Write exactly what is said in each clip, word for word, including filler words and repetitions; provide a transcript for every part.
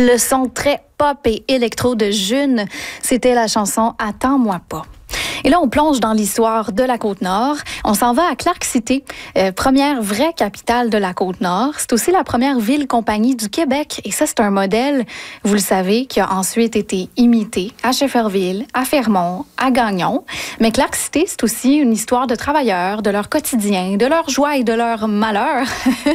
Le son très pop et électro de June, c'était la chanson « Attends-moi pas ». Et là, on plonge dans l'histoire de la Côte-Nord. On s'en va à Clark City, euh, première vraie capitale de la Côte-Nord. C'est aussi la première ville-compagnie du Québec. Et ça, c'est un modèle, vous le savez, qui a ensuite été imité à Shefferville, à Fermont, à Gagnon. Mais Clark City, c'est aussi une histoire de travailleurs, de leur quotidien, de leur joie et de leur malheur.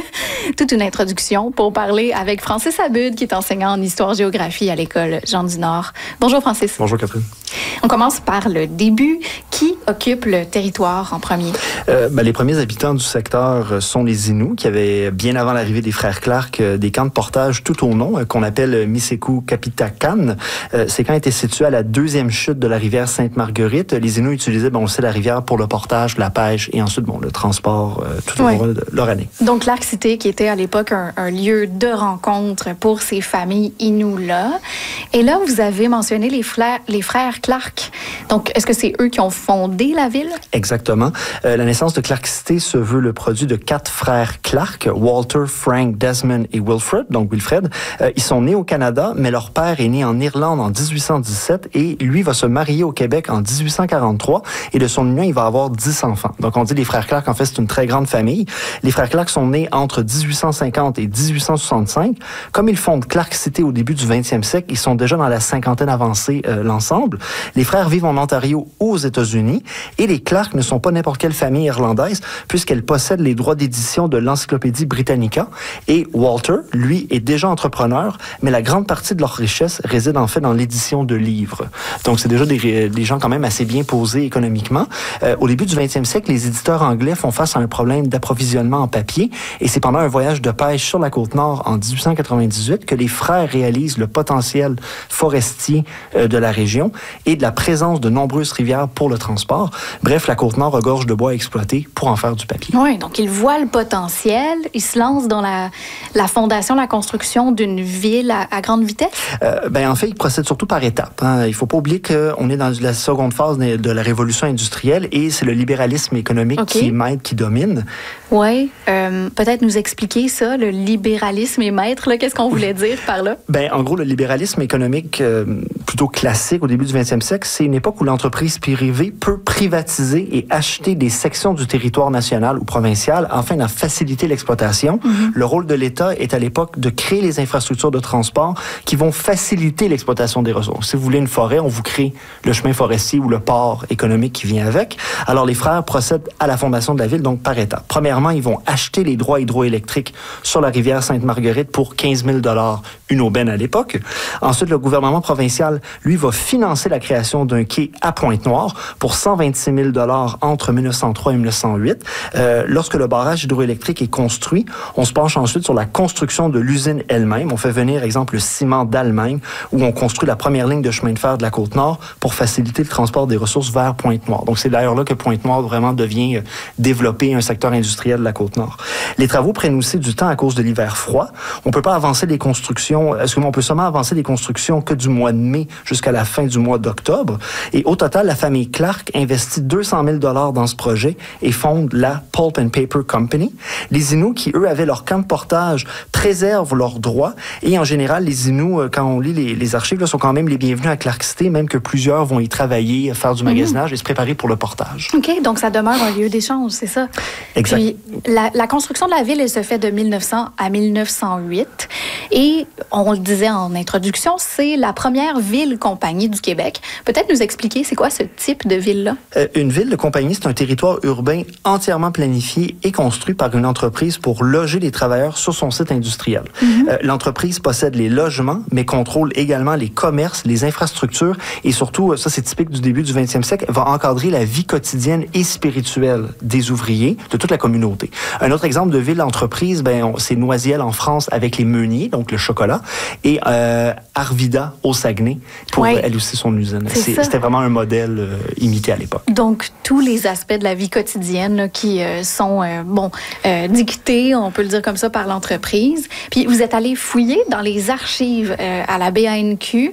Toute une introduction pour parler avec Francis Abud, qui est enseignant en histoire-géographie à l'école Jean du Nord. Bonjour, Francis. Bonjour, Catherine. On commence par le début. Qui occupe le territoire en premier? Euh, ben, les premiers habitants du secteur sont les Inuits, qui avaient, bien avant l'arrivée des frères Clark, des camps de portage tout au long, qu'on appelle Miseku-Kapitakan. Euh, ces camps étaient situés à la deuxième chute de la rivière Sainte-Marguerite. Les Inuits utilisaient, bon, on le sait, la rivière pour le portage, la pêche et ensuite, bon, le transport euh, tout au long oui. de leur année. Donc, Clark City, qui était à l'époque un, un lieu de rencontre pour ces familles Inuits-là. Et là, vous avez mentionné les, frères, les frères Clark. Donc, est-ce que c'est eux qui ont fondé la ville? Exactement. Euh, la naissance de Clark City se veut le produit de quatre frères Clark, Walter, Frank, Desmond et Wilfred, donc Wilfred. Euh, ils sont nés au Canada, mais leur père est né en Irlande en dix-huit cent dix-sept et lui va se marier au Québec en dix-huit cent quarante-trois et de son union, il va avoir dix enfants. Donc, on dit les frères Clark, en fait, c'est une très grande famille. Les frères Clark sont nés entre dix-huit cent cinquante et dix-huit cent soixante-cinq. Comme ils fondent Clark City au début du vingtième siècle, ils sont déjà dans la cinquantaine avancée euh, l'ensemble. Les frères vivent en Ontario aux États-Unis et les Clark ne sont pas n'importe quelle famille irlandaise puisqu'elle possède les droits d'édition de l'Encyclopédie Britannica et Walter, lui, est déjà entrepreneur, mais la grande partie de leur richesse réside en fait dans l'édition de livres. Donc, c'est déjà des, des gens quand même assez bien posés économiquement. Euh, au début du vingtième siècle, les éditeurs anglais font face à un problème d'approvisionnement en papier et c'est pendant un voyage de pêche sur la Côte-Nord en dix-huit cent quatre-vingt-dix-huit que les frères réalisent le potentiel forestier euh, de la région et de la présence de nombreuses rivières pour le transport. Bref, la Côte-Nord regorge de bois à exploiter pour en faire du papier. Oui, donc ils voient le potentiel, ils se lancent dans la, la fondation, la construction d'une ville à, à grande vitesse? Euh, ben, en fait, ils procèdent surtout par étapes. Hein. Il ne faut pas oublier qu'on est dans la seconde phase de la révolution industrielle et c'est le libéralisme économique okay. qui est maître, qui domine. Oui, euh, peut-être nous expliquer ça, le libéralisme est maître, là, qu'est-ce qu'on voulait dire par là? Ben, en gros, le libéralisme économique euh, plutôt classique au début du vingtième siècle, c'est une époque où l'entreprise privée peut privatiser et acheter des sections du territoire national ou provincial afin d'en faciliter l'exploitation. Mm-hmm. Le rôle de l'État est à l'époque de créer les infrastructures de transport qui vont faciliter l'exploitation des ressources. Si vous voulez une forêt, on vous crée le chemin forestier ou le port économique qui vient avec. Alors, les frères procèdent à la fondation de la ville, donc par étapes. Premièrement, ils vont acheter les droits hydroélectriques sur la rivière Sainte-Marguerite pour quinze mille dollars une aubaine à l'époque. Ensuite, le gouvernement provincial, lui, va financer la création d'un quai à Pointe-Noire pour cent vingt-six mille dollars entre mille neuf cent trois et mille neuf cent huit. Euh, lorsque le barrage hydroélectrique est construit, on se penche ensuite sur la construction de l'usine elle-même. On fait venir, exemple, le ciment d'Allemagne, où on construit la première ligne de chemin de fer de la Côte-Nord pour faciliter le transport des ressources vers Pointe-Noire. Donc, c'est d'ailleurs là que Pointe-Noire vraiment devient euh, développé un secteur industriel de la Côte-Nord. Les travaux prennent aussi du temps à cause de l'hiver froid. On peut pas avancer les constructions, est-ce qu'on peut seulement avancer les constructions que du mois de mai jusqu'à la fin du mois d'octobre. Et au total, la famille Clark investit deux cent mille dollars dans ce projet et fonde la Pulp and Paper Company. Les Inuits, qui eux avaient leur camp de portage, préservent leurs droits et en général, les Inuits, quand on lit les, les archives, là, sont quand même les bienvenus à Clark City, même que plusieurs vont y travailler, faire du magasinage mmh. et se préparer pour le portage. OK, donc ça demeure un lieu d'échange, c'est ça? Exact. Puis, la, la construction de la ville, elle se fait de mille neuf cents à mille neuf cent huit et on le disait en introduction, c'est la première ville-compagnie du Québec. Peut-être nous expliquer c'est quoi ce type de ville-là? Euh, une ville de compagnie, c'est un territoire urbain entièrement planifié et construit par une entreprise pour loger les travailleurs sur son site industriel. Mm-hmm. Euh, l'entreprise possède les logements, mais contrôle également les commerces, les infrastructures et surtout, ça c'est typique du début du vingtième siècle, va encadrer la vie quotidienne et spirituelle des ouvriers de toute la communauté. Un autre exemple de ville-entreprise, ben, c'est Noisiel en France avec les meuniers, donc le chocolat, et euh, Arvida au Saguenay pour ouais. elle aussi son usine. C'est, c'était vraiment un modèle euh, imité à l'époque. Donc, tous les aspects de la vie quotidienne là, qui euh, sont euh, bon, euh, dictés, on peut le dire comme ça, par l'entreprise. Puis, vous êtes allé fouiller dans les archives euh, à la B A N Q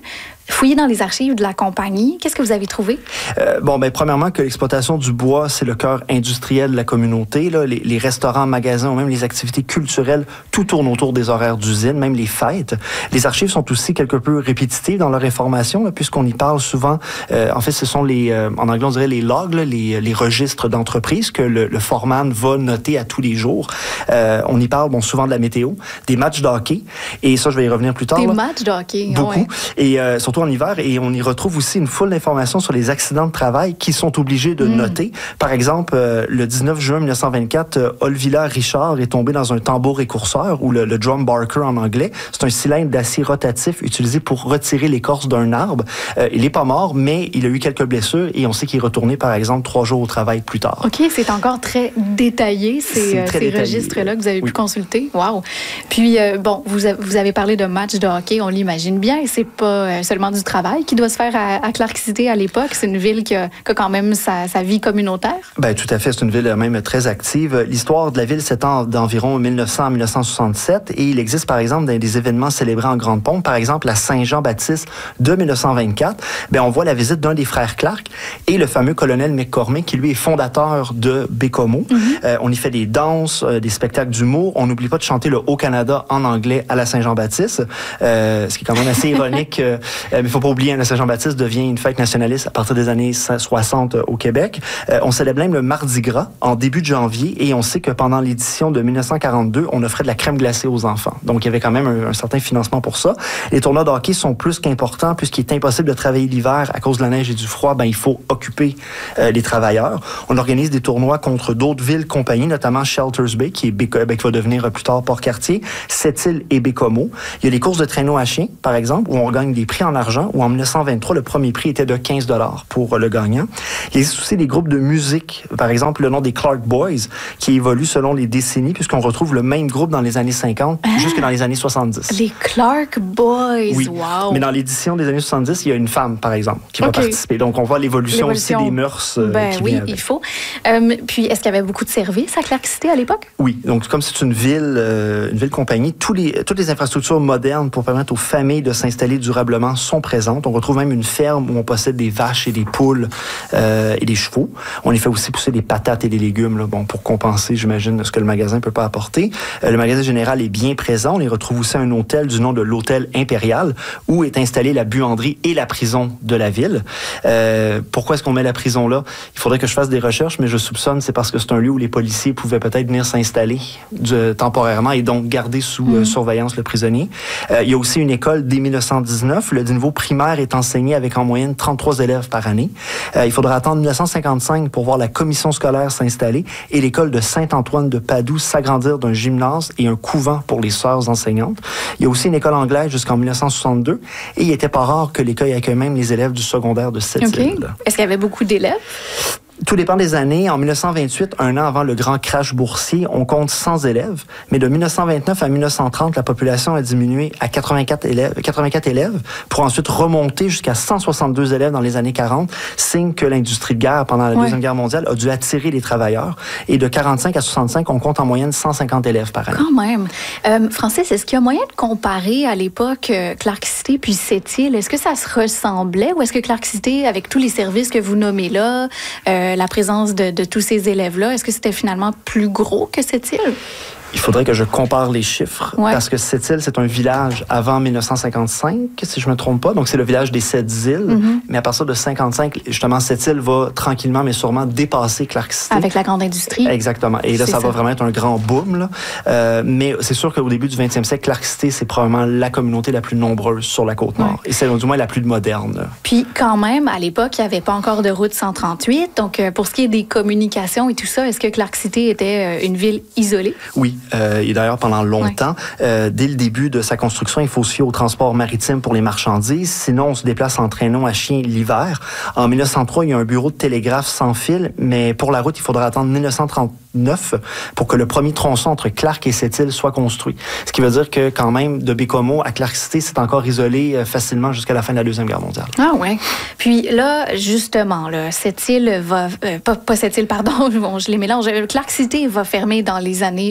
Fouillez dans les archives de la compagnie. Qu'est-ce que vous avez trouvé? Euh, bon, ben premièrement, que l'exploitation du bois, c'est le cœur industriel de la communauté. Là. Les, les restaurants, magasins ou même les activités culturelles, tout tourne autour des horaires d'usine, même les fêtes. Les archives sont aussi quelque peu répétitives dans leur information, là, puisqu'on y parle souvent. Euh, en fait, ce sont les, euh, en anglais, on dirait les logs, là, les, les registres d'entreprise que le, le foreman va noter à tous les jours. Euh, on y parle, bon, souvent de la météo, des matchs de hockey, et ça, je vais y revenir plus tard. Des là. matchs de hockey, Beaucoup, ouais. et euh, surtout en hiver, et on y retrouve aussi une foule d'informations sur les accidents de travail qui sont obligés de mm. noter. Par exemple, euh, le dix-neuf juin mille neuf cent vingt-quatre, euh, Olvila Richard est tombé dans un tambour écourseur, ou le, le drum barker en anglais. C'est un cylindre d'acier rotatif utilisé pour retirer l'écorce d'un arbre. Euh, il n'est pas mort, mais il a eu quelques blessures, et on sait qu'il est retourné, par exemple, trois jours au travail plus tard. OK, c'est encore très détaillé, ces, très ces registres-là que vous avez oui. pu consulter. Wow! Puis, euh, bon, vous, a, vous avez parlé de matchs de hockey, on l'imagine bien, et c'est pas seulement du travail qui doit se faire à, à Clark City à l'époque. C'est une ville qui a, qui a quand même sa, sa vie communautaire. Bien, tout à fait. C'est une ville même très active. L'histoire de la ville s'étend d'environ mille neuf cents à mille neuf cent soixante-sept, et il existe, par exemple, des événements célébrés en grande pompe. Par exemple, la Saint-Jean-Baptiste de mille neuf cent vingt-quatre. Bien, on voit la visite d'un des frères Clark et le fameux colonel McCormick, qui lui est fondateur de Bécomo. Mm-hmm. Euh, on y fait des danses, euh, des spectacles d'humour. On n'oublie pas de chanter le Haut-Canada en anglais à la Saint-Jean-Baptiste, euh, ce qui est quand même assez ironique. Euh, mais il ne faut pas oublier, la Saint-Jean-Baptiste devient une fête nationaliste à partir des années soixante au Québec. Euh, on célèbre même le Mardi Gras en début de janvier, et on sait que pendant l'édition de mille neuf cent quarante-deux, on offrait de la crème glacée aux enfants. Donc, il y avait quand même un, un certain financement pour ça. Les tournois de hockey sont plus qu'importants, puisqu'il est impossible de travailler l'hiver à cause de la neige et du froid. Ben, il faut occuper euh, les travailleurs. On organise des tournois contre d'autres villes compagnies, notamment Shelters Bay, qui, est Béco, ben, qui va devenir euh, plus tard Port-Cartier, Sept-Îles et Bécomo. Il y a les courses de traîneau à chiens, par exemple, où on gagne des prix en argent, où en mille neuf cent vingt-trois, le premier prix était de quinze dollars pour euh, le gagnant. Il existe aussi des groupes de musique, par exemple le nom des Clark Boys, qui évoluent selon les décennies, puisqu'on retrouve le même groupe dans les années cinquante ah, jusque dans les années soixante-dix. Les Clark Boys, oui. Wow! Mais dans l'édition des années soixante-dix, il y a une femme, par exemple, qui okay. va participer. Donc, on voit l'évolution, l'évolution. aussi des mœurs euh, ben, qui oui, vient avec. il faut. Euh, puis, est-ce qu'il y avait beaucoup de services à Clark City à l'époque? Oui. Donc, comme c'est une ville, euh, une ville compagnie, tous les, toutes les infrastructures modernes pour permettre aux familles de s'installer durablement sont présentes. On retrouve même une ferme où on possède des vaches et des poules euh, et des chevaux. On y fait aussi pousser des patates et des légumes, là, bon, pour compenser, j'imagine, ce que le magasin ne peut pas apporter. Euh, le magasin général est bien présent. On y retrouve aussi un hôtel du nom de l'Hôtel Impérial, où est installée la buanderie et la prison de la ville. Euh, pourquoi est-ce qu'on met la prison là? Il faudrait que je fasse des recherches, mais je soupçonne c'est parce que c'est un lieu où les policiers pouvaient peut-être venir s'installer de, temporairement et donc garder sous mmh. euh, surveillance le prisonnier. Euh, il y a aussi une école dès mille neuf cent dix-neuf. Le niveau primaire est enseigné avec en moyenne trente-trois élèves par année. Euh, il faudra attendre mille neuf cent cinquante-cinq pour voir la commission scolaire s'installer et l'école de Saint-Antoine de Padoue s'agrandir d'un gymnase et un couvent pour les sœurs enseignantes. Il y a aussi une école anglaise jusqu'en mille neuf cent soixante-deux, et il n'était pas rare que l'école accueille même les élèves du secondaire de Sept-Îles. Okay. Est-ce qu'il y avait beaucoup d'élèves? Tout dépend des années. En mille neuf cent vingt-huit, un an avant le grand crash boursier, on compte cent élèves. Mais de mille neuf cent vingt-neuf à mille neuf cent trente, la population a diminué à quatre-vingt-quatre élèves, quatre-vingt-quatre élèves pour ensuite remonter jusqu'à cent soixante-deux élèves dans les années quarante, signe que l'industrie de guerre pendant la ouais. Deuxième Guerre mondiale a dû attirer les travailleurs. Et de quarante-cinq à soixante-cinq, on compte en moyenne cent cinquante élèves par année. Quand même. Euh, Francis, est-ce qu'il y a moyen de comparer à l'époque euh, Clark City puis Sept-Îles? Est-ce que ça se ressemblait, ou est-ce que Clark City, avec tous les services que vous nommez là, euh, la présence de, de tous ces élèves-là, est-ce que c'était finalement plus gros que Sept-Îles? Il faudrait que je compare les chiffres, ouais. parce que Sept-Îles, c'est un village avant mille neuf cent cinquante-cinq, si je ne me trompe pas. Donc, c'est le village des Sept îles. Mm-hmm. Mais à partir de cinquante-cinq, justement, Sept-Îles va tranquillement, mais sûrement dépasser Clark City. Avec la grande industrie. Exactement. Et là, ça, ça va vraiment être un grand boom. Là. Euh, mais c'est sûr qu'au début du vingtième siècle, Clark City, c'est probablement la communauté la plus nombreuse sur la Côte-Nord. Ouais. Et c'est du moins la plus moderne. Là. Puis, quand même, à l'époque, il n'y avait pas encore de route cent trente-huit. Donc, euh, pour ce qui est des communications et tout ça, est-ce que Clark City était euh, une ville isolée? Oui. Euh, et d'ailleurs, pendant longtemps, ouais. euh, dès le début de sa construction, il faut se fier au transport maritime pour les marchandises. Sinon, on se déplace en traîneau à chien l'hiver. En mille neuf cent trois, il y a un bureau de télégraphe sans fil, mais pour la route, il faudra attendre mille neuf cent trente-neuf pour que le premier tronçon entre Clark et Sept-Îles soit construit. Ce qui veut dire que quand même, de Bécomo à Clark City, c'est encore isolé euh, facilement jusqu'à la fin de la Deuxième Guerre mondiale. Ah ouais. Puis là, justement, là, Sept-Îles va... Euh, pas, pas Sept-Îles, pardon, bon, je les mélange. Clark City va fermer dans les années mille neuf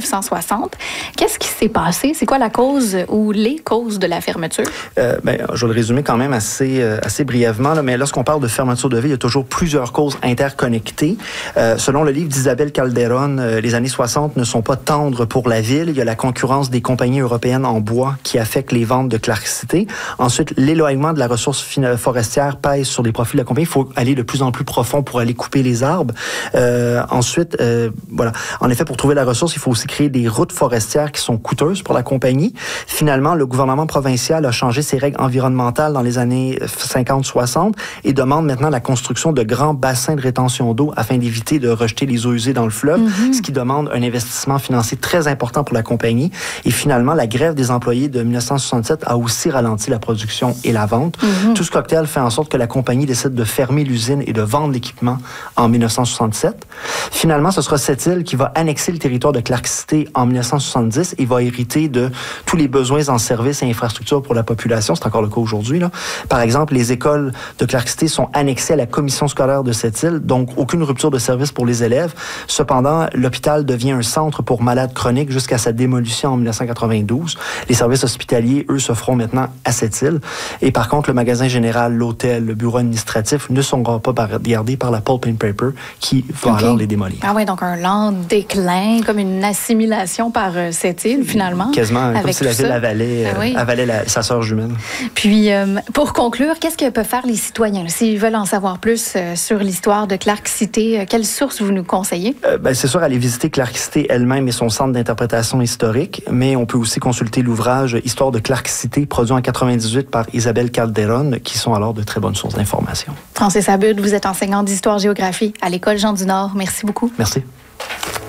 neuf cent soixante. Qu'est-ce qui s'est passé? C'est quoi la cause ou les causes de la fermeture? Euh, ben, je vais le résumer quand même assez, euh, assez brièvement, là, mais lorsqu'on parle de fermeture de ville, il y a toujours plusieurs causes interconnectées. Euh, selon le livre d'Isabelle Calderon, euh, les années soixante ne sont pas tendres pour la ville. Il y a la concurrence des compagnies européennes en bois qui affecte les ventes de Clark-City. Ensuite, l'éloignement de la ressource forestière pèse sur les profits de la compagnie. Il faut aller de plus en plus profond pour aller couper les arbres. Euh, ensuite, euh, voilà. En effet, pour trouver la ressource, il faut aussi créer des routes forestières qui sont coûteuses pour la compagnie. Finalement, le gouvernement provincial a changé ses règles environnementales dans les années cinquante soixante et demande maintenant la construction de grands bassins de rétention d'eau afin d'éviter de rejeter les eaux usées dans le fleuve, mm-hmm. ce qui demande un investissement financier très important pour la compagnie. Et finalement, la grève des employés de dix-neuf cent soixante-sept a aussi ralenti la production et la vente. Mm-hmm. Tout ce cocktail fait en sorte que la compagnie décide de fermer l'usine et de vendre l'équipement en dix-neuf cent soixante-sept. Finalement, ce sera Sept-Îles qui va annexer le territoire de Clark-City en dix-neuf cent soixante-dix et va hériter de tous les besoins en services et infrastructures pour la population. C'est encore le cas aujourd'hui, là. Par exemple, les écoles de Clark-City sont annexées à la commission scolaire de Sept-Îles, donc aucune rupture de service pour les élèves. Cependant, l'hôpital devient un centre pour malades chroniques jusqu'à sa démolition en dix-neuf cent quatre-vingt-douze. Les services hospitaliers, eux, se feront maintenant à Sept-Îles. Et par contre, le magasin général, l'hôtel, le bureau administratif ne seront pas gardés par la Pulp and Paper qui va okay. alors les démolir. Ah oui, donc un lent déclin, comme une assimilation par euh, Sept-Îles, finalement. Quasiment, avec comme si la ville ça. avalait, euh, ah oui. avalait la, sa sœur jumelle. Puis, euh, pour conclure, qu'est-ce que peuvent faire les citoyens? S'ils veulent en savoir plus euh, sur l'histoire de Clark-City, euh, quelles sources vous nous conseillez? Euh, ben, c'est sûr, aller visiter Clark-City elle-même et son centre d'interprétation historique, mais on peut aussi consulter l'ouvrage Histoire de Clark-City, produit en quatre-vingt-dix-huit par Isabelle Calderon, qui sont alors de très bonnes sources d'information. Francis Abud, vous êtes enseignant d'histoire-géographie à l'École Jean du Nord. Merci beaucoup. Merci.